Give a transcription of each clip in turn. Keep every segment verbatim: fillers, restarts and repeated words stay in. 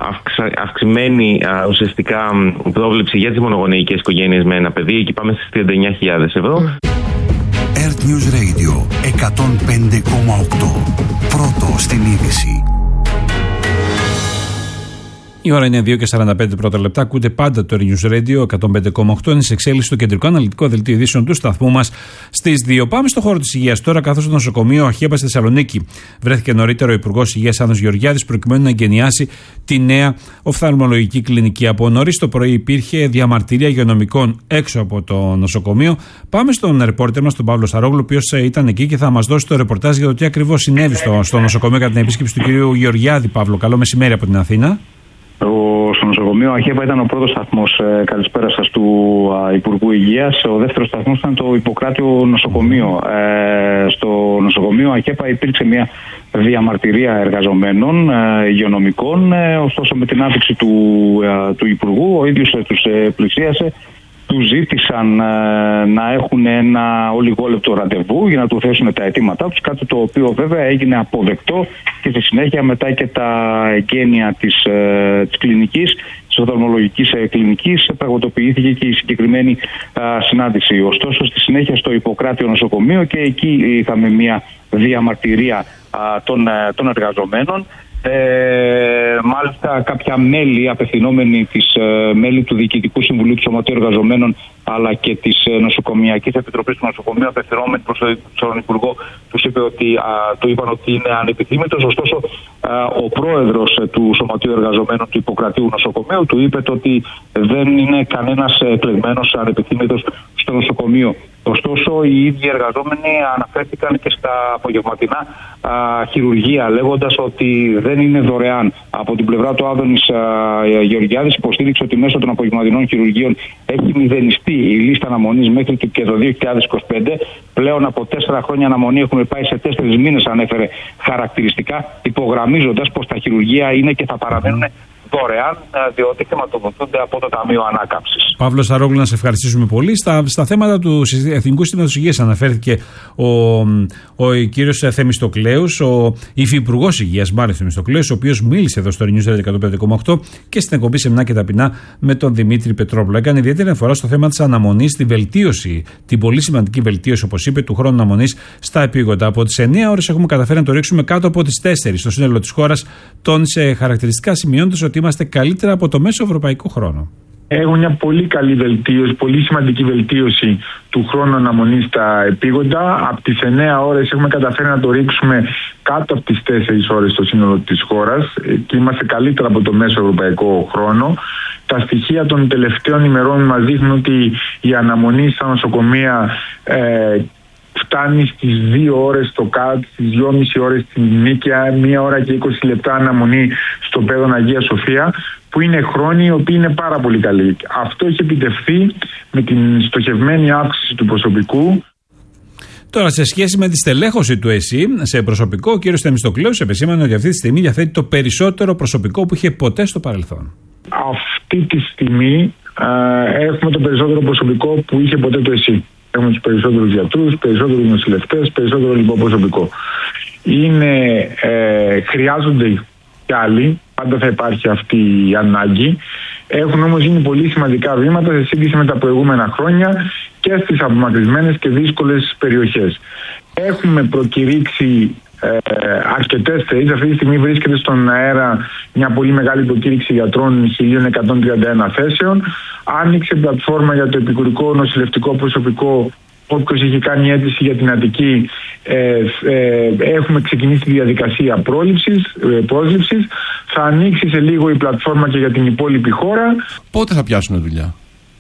αυξημένη α, ουσιαστικά πρόβλεψη για τις μονογονεϊκές οικογένειες με ένα παιδί. Εκεί πάμε στις τριάντα εννιά χιλιάδες ευρώ. Earth News Radio εκατόν πέντε κόμμα οκτώ. Πρώτο στην είδηση. Η ώρα είναι δύο και σαράντα πέντε πρώτα λεπτά. Ακούτε πάντα το News Radio εκατόν πέντε κόμμα οκτώ. Είναι σε εξέλιξη το κεντρικό αναλυτικό δελτίο ειδήσεων του σταθμού μας στις δύο. Πάμε στο χώρο της υγείας τώρα, καθώς το νοσοκομείο Αχέπα στη Θεσσαλονίκη βρέθηκε νωρίτερο ο Υπουργός Υγείας Άννος Γεωργιάδης προκειμένου να εγκαινιάσει τη νέα οφθαλμολογική κλινική. Από νωρίς το πρωί υπήρχε διαμαρτυρία υγειονομικών έξω από το νοσοκομείο. Πάμε στον ρεπόρτερ μας, τον Παύλο Σαρόγλου, ο οποίος ήταν εκεί και θα μας δώσει το ρεπορτάζ για το τι ακριβώς συνέβη στο, στο νοσοκομείο κατά την επίσκεψη του κυρίου Γεωργιάδη. Παύλο, καλό μεσημέρι από την Αθήνα. Στο νοσοκομείο Αχέπα ήταν ο πρώτος σταθμός, ε, καλησπέρα σας, του α, Υπουργού Υγείας. Ο δεύτερος σταθμός ήταν το Ιπποκράτιο νοσοκομείο. Ε, στο νοσοκομείο Αχέπα υπήρξε μια διαμαρτυρία εργαζομένων, ε, υγειονομικών. Ε, ωστόσο, με την άφηξη του, ε, του Υπουργού, ο ίδιος ε, τους ε, πλησίασε. Του ζήτησαν ε, να έχουν ένα ολιγόλεπτο ραντεβού για να του θέσουν τα αιτήματά τους, κάτι το οποίο βέβαια έγινε αποδεκτό και στη συνέχεια μετά και τα εγγένεια της, ε, της κλινικής, της οφθαλμολογικής ε, κλινικής, πραγματοποιήθηκε και η συγκεκριμένη ε, συνάντηση. Ωστόσο, στη συνέχεια στο Ιπποκράτιο νοσοκομείο και εκεί είχαμε μια διαμαρτυρία ε, των, ε, των εργαζομένων. Ε, μάλιστα κάποια μέλη απευθυνόμενοι της ε, μέλη του Διοικητικού Συμβουλίου του Σωματείου Εργαζομένων αλλά και της ε, Νοσοκομιακής Επιτροπής του Νοσοκομείου απευθυνόμενοι προς τον Υπουργό τους είπε ότι α, του είπαν ότι είναι ανεπιθύμητος. Ωστόσο α, ο πρόεδρος ε, του Σωματείου Εργαζομένων του Ιπποκρατίου Νοσοκομείου του είπε ότι δεν είναι κανένας εκλεγμένος ανεπιθύμητος στο νοσοκομείο. Ωστόσο, οι ίδιοι εργαζόμενοι αναφέρθηκαν και στα απογευματινά α, χειρουργεία, λέγοντας ότι δεν είναι δωρεάν. Από την πλευρά του Άδωνης Γεωργιάδης υποστήριξε ότι μέσω των απογευματινών χειρουργείων έχει μηδενιστεί η λίστα αναμονής μέχρι και το δύο χιλιάδες είκοσι πέντε. Πλέον από τέσσερα χρόνια αναμονή έχουμε πάει σε τέσσερις μήνες, ανέφερε χαρακτηριστικά, υπογραμμίζοντας πως τα χειρουργεία είναι και θα παραμένουν δωρεάν, διότι χρηματοδοτούνται από το Ταμείο Ανάκαμψης. Παύλο Σαρόγλου, να σε ευχαριστήσουμε πολύ. Στα, στα θέματα του Εθνικού Συστήματος Υγείας αναφέρθηκε ο, ο, ο κύριος Θεμιστοκλέους, ο υφυπουργός Υγείας Μάριος Θεμιστοκλέους, ο οποίος μίλησε εδώ στο News εκατόν πέντε κόμμα οκτώ και στην εκπομπή Σεμνά και Ταπεινά με τον Δημήτρη Πετρόπουλο. Έκανε ιδιαίτερη αναφορά στο θέμα της αναμονής, τη βελτίωση, την πολύ σημαντική βελτίωση, όπως είπε, του χρόνου αναμονής στα επίγοντα. Από τις εννιά ώρες έχουμε καταφέρει να το ρίξουμε κάτω από τις τέσσερις στο σύνολο της χώρας, τόνισε χαρακτηριστικά σημειώνοντας ότι είμαστε καλύτερα από το μέσο ευρωπαϊκό χρόνο. Έχουν μια πολύ καλή βελτίωση, πολύ σημαντική βελτίωση του χρόνου αναμονής στα επίγοντα. Από τις εννιά ώρες έχουμε καταφέρει να το ρίξουμε κάτω από τις τέσσερις ώρες στο σύνολο της χώρας και είμαστε καλύτερα από το μέσο ευρωπαϊκό χρόνο. Τα στοιχεία των τελευταίων ημερών μας δείχνουν ότι η αναμονή στα νοσοκομεία ε, φτάνει στις δύο ώρες στο ΚΑΤ, στις δυόμιση ώρες στην Νίκαια, μία ώρα και είκοσι λεπτά αναμονή στο Παιδόν Αγία Σοφία, που είναι χρόνοι οι οποίοι είναι πάρα πολύ καλοί. Αυτό έχει επιτευχθεί με την στοχευμένη αύξηση του προσωπικού. Τώρα, σε σχέση με τη στελέχωση του ΕΣΥ σε προσωπικό, ο κ. Θεμιστοκλέους επεσήμανε ότι αυτή τη στιγμή διαθέτει το περισσότερο προσωπικό που είχε ποτέ στο παρελθόν. Αυτή τη στιγμή ε, έχουμε το περισσότερο προσωπικό που είχε ποτέ το ΕΣΥ. Έχουμε τους περισσότερους γιατρούς, περισσότερους νοσηλευτές, περισσότερο λοιπόν προσωπικό. Είναι, ε, χρειάζονται κι άλλοι, πάντα θα υπάρχει αυτή η ανάγκη. Έχουν όμως γίνει πολύ σημαντικά βήματα σε σύγκριση με τα προηγούμενα χρόνια και στις απομακρυσμένες και δύσκολες περιοχές. Έχουμε προκηρύξει ε, αρκετές θέσεις. Αυτή τη στιγμή βρίσκεται στον αέρα μια πολύ μεγάλη προκήρυξη γιατρών χίλια εκατόν τριάντα ένα θέσεων. Άνοιξε πλατφόρμα για το επικουρικό νοσηλευτικό προσωπικό. Όποιος είχε κάνει αίτηση για την Αττική, ε, ε, έχουμε ξεκινήσει τη διαδικασία πρόληψης, ε, πρόσληψης. Θα ανοίξει σε λίγο η πλατφόρμα και για την υπόλοιπη χώρα. Πότε θα πιάσουν δουλειά?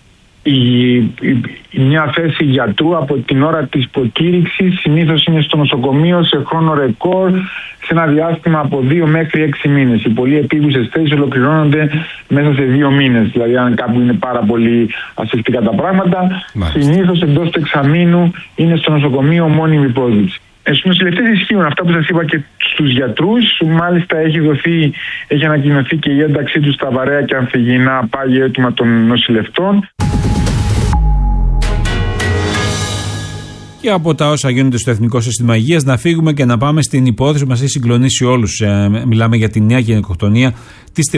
Η, η, η, μια θέση γιατρού από την ώρα της προκήρυξης συνήθως είναι στο νοσοκομείο σε χρόνο ρεκόρ, σε ένα διάστημα από δύο μέχρι έξι μήνες. Οι πολύ επίγουσες θέσεις ολοκληρώνονται μέσα σε δύο μήνες. Δηλαδή, αν κάπου είναι πάρα πολύ ασφυκτικά τα πράγματα, συνήθως εντός του εξαμήνου είναι στο νοσοκομείο μόνιμη πρόσληψη. Στους νοσηλευτές ισχύουν αυτά που σας είπα και στους γιατρούς. Μάλιστα έχει δοθεί, έχει ανακοινωθεί και η ένταξή τους στα βαρέα και αμφιγεινά πάγια έτοιμα των νοσηλευτών. Και από τα όσα γίνονται στο Εθνικό Σύστημα Υγείας, να φύγουμε και να πάμε στην υπόθεση που μας έχει συγκλονίσει όλους. Ε, μιλάμε για τη νέα γενικοκτονία της